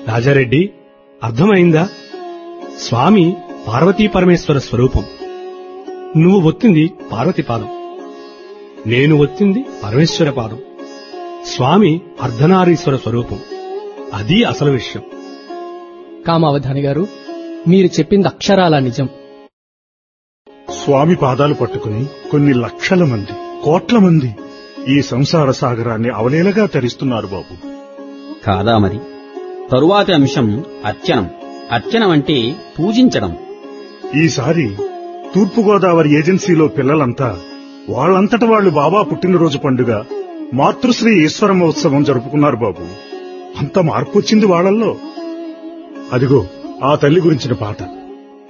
రాజారెడ్డి, అర్థమైందా? స్వామి పార్వతీ పరమేశ్వర స్వరూపం. నువ్వు ఒత్తింది పార్వతి పాదం, నేను ఒత్తింది పరమేశ్వర పాదం. స్వామి అర్ధనారీశ్వర స్వరూపం. అది అసలు విషయం. కామావధాని గారు, మీరు చెప్పింది అక్షరాల నిజం. స్వామి పాదాలు పట్టుకుని కొన్ని లక్షల మంది, కోట్ల మంది ఈ సంసార సాగరాన్ని అవలీలగా తరిస్తున్నారు బాబు. కాదా మరి? తరువాతి అంశం అర్చనం. అర్చనం అంటే పూజించడం. ఈసారి తూర్పుగోదావరి ఏజెన్సీలో పిల్లలంతా వాళ్లంతట వాళ్లు బాబా పుట్టినరోజు పండుగ మాతృశ్రీ ఈశ్వర మహోత్సవం జరుపుకున్నారు బాబు. అంత మార్పు వచ్చింది వాళ్లల్లో. అదిగో ఆ తల్లి గురించిన పాట.